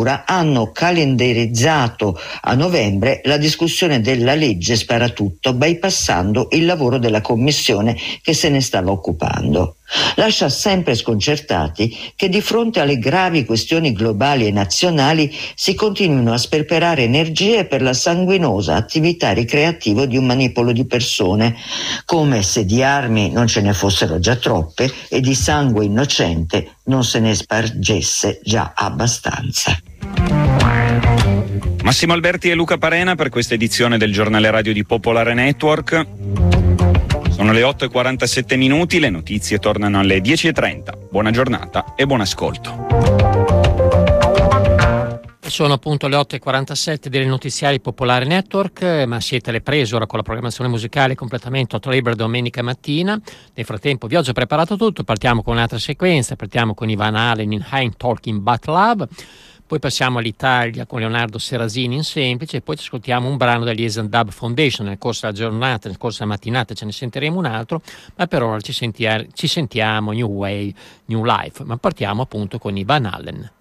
hanno calendarizzato a novembre la discussione della legge Sparatutto, bypassando il lavoro della commissione che se ne stava occupando. Lascia sempre sconcertati che di fronte alle gravi questioni globali e nazionali si continuino a sperperare energie per la sanguinosa attività ricreativa di un manipolo di persone, come se di armi non ce ne fossero già troppe e di sangue innocente non se ne spargesse già abbastanza. Massimo Alberti e Luca Parena per questa edizione del giornale radio di Popolare Network. Sono le 8:47, le notizie tornano alle 10:30. Buona giornata e buon ascolto. Sono appunto le 8:47 delle notiziari Popolare Network, ma siete alle prese ora con la programmazione musicale completamente 8 libbre domenica mattina. Nel frattempo vi ho già preparato tutto, partiamo con un'altra sequenza, partiamo con Ivan Halen in High Talking But Love. Poi passiamo all'Italia con Leonardo Serasini in Semplice e poi ci ascoltiamo un brano degli Yes and Dub Foundation. Nel corso della giornata, nel corso della mattinata ce ne sentiremo un altro, ma per ora ci sentiamo New Way, New Life. Ma partiamo appunto con Ivan Halen.